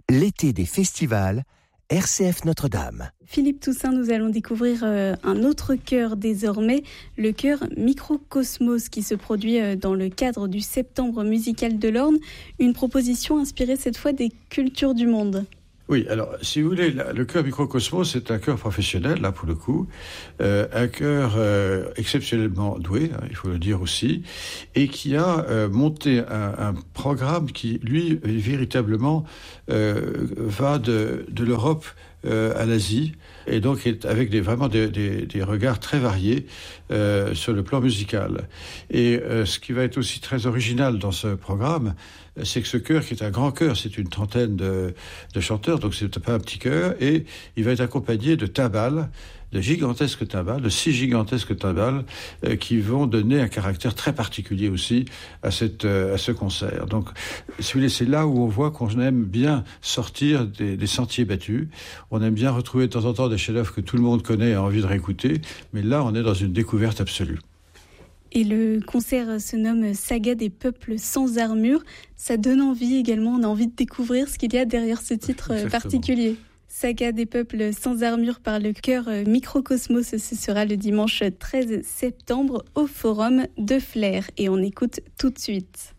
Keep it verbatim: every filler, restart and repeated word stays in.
L'été des festivals, R C F Notre-Dame. Philippe Toussaint, nous allons découvrir euh, un autre chœur désormais, le chœur Microcosmos qui se produit euh, dans le cadre du Septembre musical de l'Orne, une proposition inspirée cette fois des cultures du monde. Oui, alors, si vous voulez, le chœur Microcosmos, c'est un chœur professionnel, là, pour le coup. Euh, un chœur euh, exceptionnellement doué, hein, il faut le dire aussi, et qui a euh, monté un, un programme qui, lui, véritablement, euh, va de, de l'Europe euh, à l'Asie, et donc est avec des, vraiment des, des, des regards très variés euh, sur le plan musical. Et euh, ce qui va être aussi très original dans ce programme, c'est que ce chœur, qui est un grand chœur, c'est une trentaine de, de chanteurs, donc c'est pas un petit chœur, et il va être accompagné de timbales, de gigantesques timbales, de six gigantesques timbales, euh, qui vont donner un caractère très particulier aussi à, cette, euh, à ce concert. Donc, si vous voulez, c'est là où on voit qu'on aime bien sortir des, des sentiers battus, on aime bien retrouver de temps en temps des chefs-d'œuvre que tout le monde connaît et a envie de réécouter, mais là, on est dans une découverte absolue. Et le concert se nomme Saga des peuples sans armure. Ça donne envie également, on a envie de découvrir ce qu'il y a derrière ce titre Exactement. particulier. Saga des peuples sans armure par le chœur Microcosmos, ce sera le dimanche treize septembre au Forum de Flers. Et on écoute tout de suite.